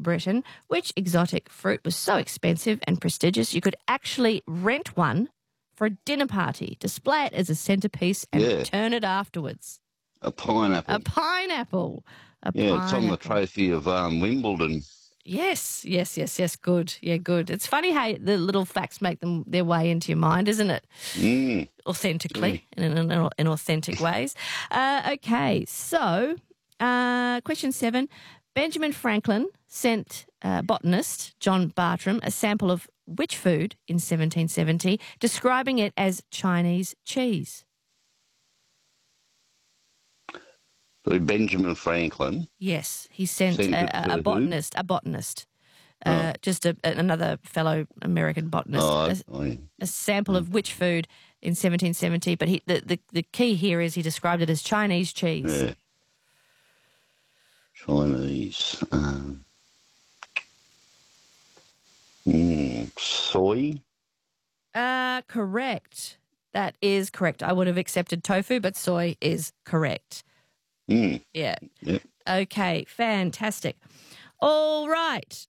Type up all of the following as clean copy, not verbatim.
Britain, which exotic fruit was so expensive and prestigious you could actually rent one for a dinner party, display it as a centrepiece and return it afterwards? A pineapple. A pineapple. It's on the trophy of Wimbledon. Yes. Good. Yeah, good. It's funny how the little facts make their way into your mind, isn't it? Authentically, in authentic ways. Okay, so question 7. Benjamin Franklin sent botanist John Bartram a sample of which food in 1770, describing it as Chinese cheese? So Benjamin Franklin. Yes, he sent a botanist, just another fellow American botanist, a sample of which food in 1770. But the key here is he described it as Chinese cheese. Yeah. Chinese. Soy? Correct. That is correct. I would have accepted tofu, but soy is correct. Yeah. Yep. Okay, fantastic. All right.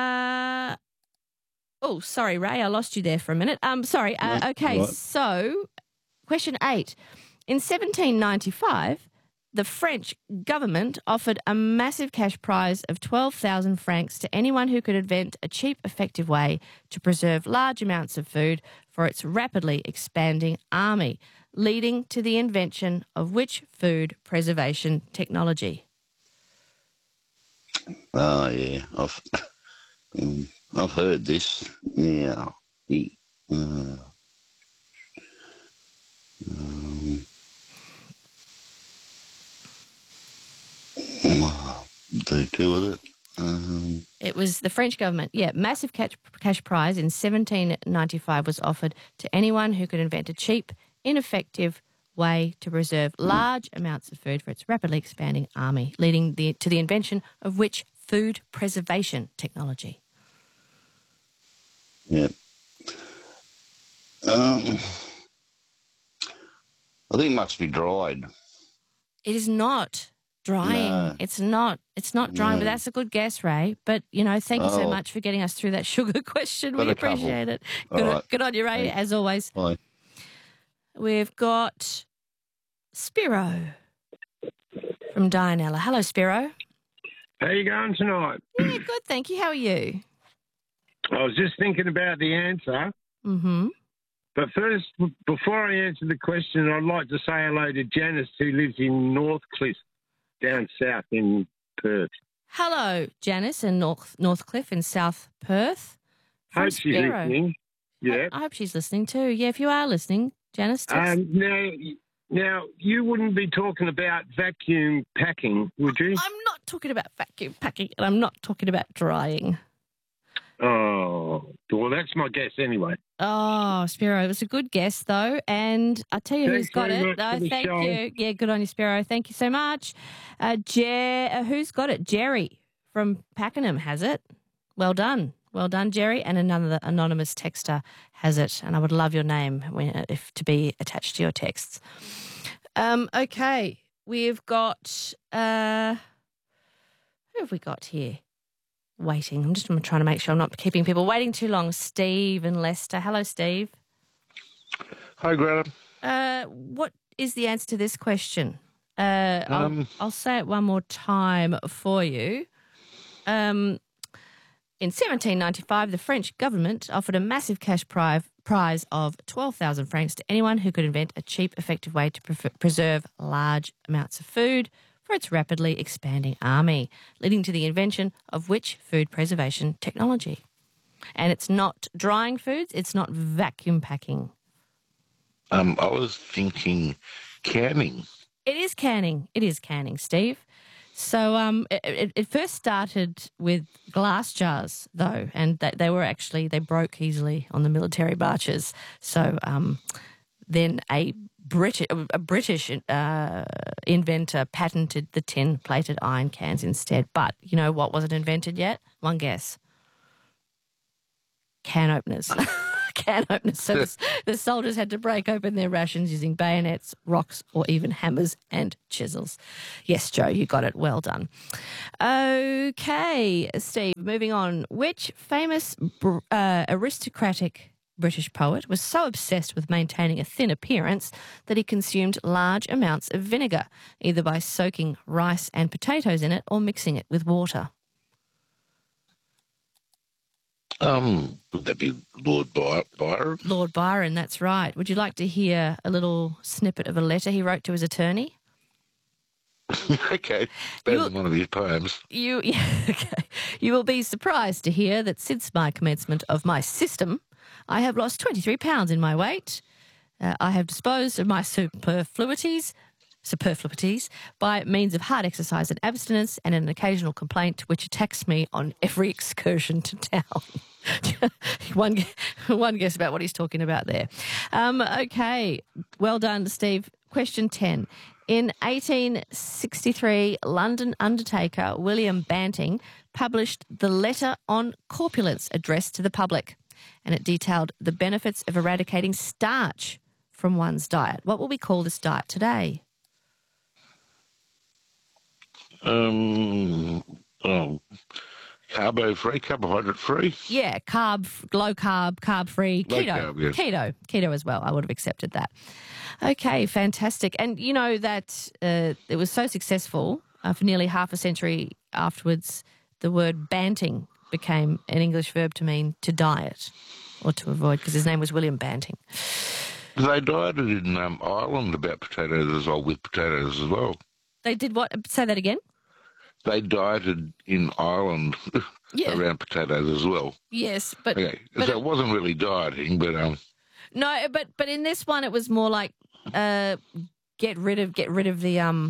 Oh, sorry, Ray, I lost you there for a minute. Sorry. Okay, right. So question 8. In 1795, the French government offered a massive cash prize of 12,000 francs to anyone who could invent a cheap, effective way to preserve large amounts of food for its rapidly expanding army, leading to the invention of which food preservation technology? Oh, yeah. I've heard this. Yeah. Do with it. It was the French government. Yeah, massive cash prize in 1795 was offered to anyone who could invent a cheap, ineffective way to preserve large amounts of food for its rapidly expanding army, leading to the invention of which food preservation technology? Yeah. I think it must be dried. It is not drying. No. It's not drying, but that's a good guess, Ray. But, thank you so much for getting us through that sugar question. We appreciate it. Good on you, Ray, as always. Bye. We've got Spiro from Dianella. Hello, Spiro. How you going tonight? Yeah, good, thank you. How are you? I was just thinking about the answer. Mm-hmm. But first, before I answer the question, I'd like to say hello to Janice, who lives in Northcliffe, down south in Perth. Hello, Janice in Northcliffe in South Perth. Hope she's listening. Yeah. I hope she's listening too. Yeah, if you are listening, Janice. Now, you wouldn't be talking about vacuum packing, would you? I'm not talking about vacuum packing, and I'm not talking about drying. Oh, well, that's my guess anyway. Oh, Spiro, it was a good guess, though. And I'll tell you who's got it. No, thank you. Yeah, good on you, Spiro. Thank you so much. Who's got it? Jerry from Pakenham has it. Well done. Well done, Jerry. And another anonymous texter has it. And I would love your name to be attached to your texts. Okay, we've got... who have we got here? Waiting. I'm just trying to make sure I'm not keeping people waiting too long. Steve and Leicester. Hello, Steve. Hi, Greta. What is the answer to this question? I'll say it one more time for you. In 1795, the French government offered a massive cash prize of 12,000 francs to anyone who could invent a cheap, effective way to preserve large amounts of food for its rapidly expanding army, leading to the invention of which food preservation technology? And it's not drying foods, it's not vacuum packing. I was thinking canning. It is canning, Steve. So it first started with glass jars, though, and they broke easily on the military marches. So then a British inventor patented the tin-plated iron cans instead. But you know what wasn't invented yet? One guess. Can openers. can openers. So the soldiers had to break open their rations using bayonets, rocks, or even hammers and chisels. Yes, Joe, you got it. Well done. Okay, Steve, moving on. Which famous aristocratic British poet was so obsessed with maintaining a thin appearance that he consumed large amounts of vinegar, either by soaking rice and potatoes in it or mixing it with water? Would that be Lord Byron? Lord Byron, that's right. Would you like to hear a little snippet of a letter he wrote to his attorney? Okay, better than one of his poems. Okay. You will be surprised to hear that since my commencement of my system, I have lost 23 pounds in my weight. I have disposed of my superfluities by means of hard exercise and abstinence and an occasional complaint which attacks me on every excursion to town. one guess about what he's talking about there. Okay, well done, Steve. Question 10. In 1863, London undertaker William Banting published the Letter on Corpulence addressed to the public, and it detailed the benefits of eradicating starch from one's diet. What will we call this diet today? Carbo-free, carbohydrate-free? Yeah, low carb, carb-free, Low keto. carb, yes. Keto as well. I would have accepted that. Okay, fantastic. And you know that it was so successful for nearly half a century afterwards, the word banting became an English verb to mean to diet or to avoid, because his name was William Banting. They dieted in Ireland about potatoes as well, with potatoes as well. They did what? Say that again? They dieted in Ireland around potatoes as well. Yes, but... Okay, but so it wasn't really dieting, but... No, but in this one it was more like get rid of the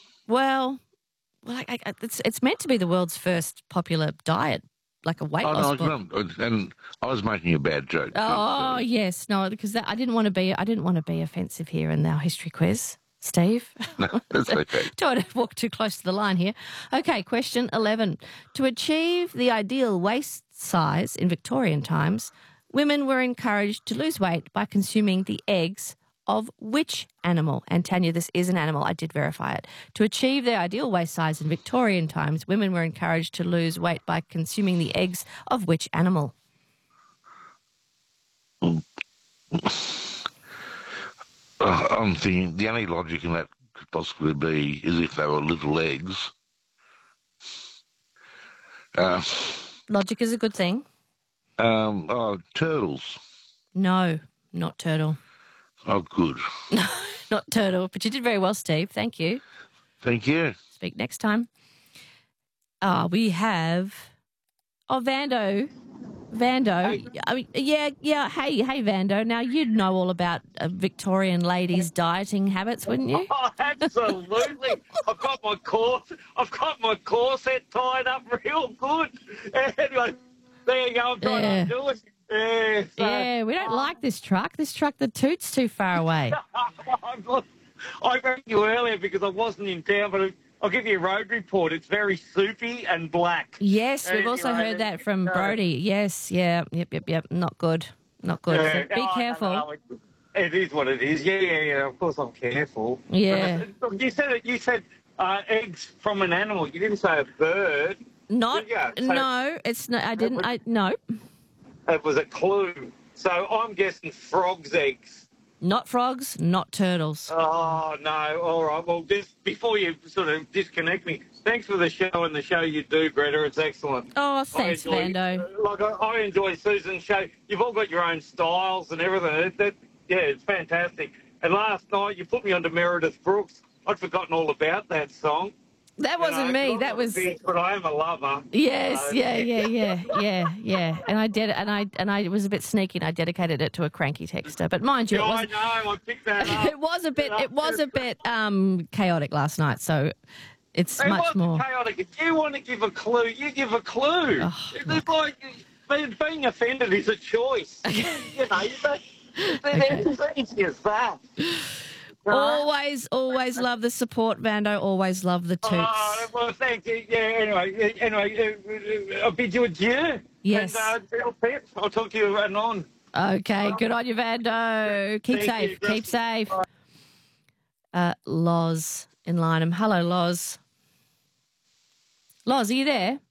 it's meant to be the world's first popular diet, like a weight loss book. And I was making a bad joke. Oh yes, no, because I didn't want to be offensive here in our history quiz, Steve. No, that's okay. Don't want to walk too close to the line here. Okay, question 11. To achieve the ideal waist size in Victorian times, women were encouraged to lose weight by consuming the eggs of which animal? And Tanya, this is an animal. I did verify it. To achieve their ideal waist size in Victorian times, women were encouraged to lose weight by consuming the eggs of which animal? I'm thinking the only logic in that could possibly be is if they were little eggs. Logic is a good thing. Turtles. No, not turtle. Oh, good. Not turtle, but you did very well, Steve. Thank you. Thank you. Speak next time. We have... Oh, Vando. Hey. I mean, yeah. Hey, Vando. Now, you'd know all about Victorian ladies' dieting habits, wouldn't you? Oh, absolutely. I've got my corset tied up real good. Anyway, there you go. I'm trying to do it. Yeah, we don't like this truck. This truck, the toot's too far away. I rang you earlier because I wasn't in town, but I'll give you a road report. It's very soupy and black. Yes, we've also heard that from Brody. Yes, yeah, yep. Not good. So be careful. No, it is what it is. Yeah. Of course, I'm careful. Yeah. You said eggs from an animal. You didn't say a bird. No, So, it's not. I didn't. No. It was a clue. So I'm guessing frog's eggs. Not frogs, not turtles. Oh, no. All right. Well, just before you sort of disconnect me, thanks for the show and the show you do, Greta. It's excellent. Oh, thanks, Vando. I enjoy Susan's show. You've all got your own styles and everything. It's fantastic. And last night you put me onto Meredith Brooks. I'd forgotten all about that song. That wasn't me. That was. But I am a lover. Yes, yeah. And I did, and I was a bit sneaky, and I dedicated it to a cranky texter. But mind you, I know. I picked that up. It was a bit chaotic last night. So it's it much more chaotic. If you want to give a clue, you give a clue. Oh, it's like being offended is a choice. You know, it's as easy as that. Always love the support, Vando. Always love the toots. Oh, well, thank you. Yeah, anyway, I'll bid you adieu. Yes. And, I'll talk to you anon. Okay, good on you, Vando. Keep Thank safe. you. Keep safe. Loz in Lynham. Hello, Loz. Loz, are you there?